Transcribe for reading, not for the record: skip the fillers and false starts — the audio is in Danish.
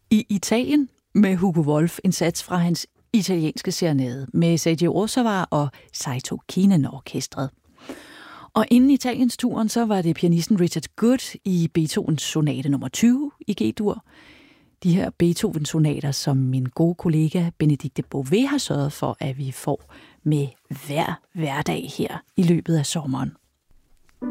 I Italien med Hugo Wolf, en sats fra hans italienske serenade med Seiji Ozawa og Saito Kinen-orkestret. Og inden Italiens-turen, så var det pianisten Richard Good i Beethovens sonate nummer 20 i G-dur. De her Beethoven-sonater, som min gode kollega Benedikte Bové har sørget for, at vi får med hver hverdag her i løbet af sommeren.